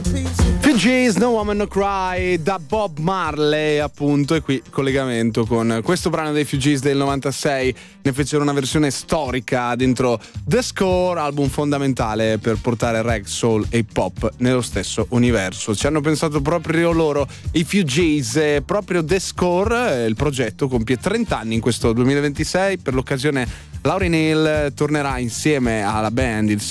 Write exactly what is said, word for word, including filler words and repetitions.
Fugees, No Woman No Cry da Bob Marley, appunto, e qui collegamento con questo brano dei Fugees del novantasei. Ne fecero una versione storica dentro The Score, album fondamentale per portare reg, soul e hip hop nello stesso universo. Ci hanno pensato proprio loro, i Fugees, eh, proprio The Score. Eh, il progetto compie trenta anni in questo duemilaventisei. Per l'occasione Lauryn Hill tornerà insieme alla band il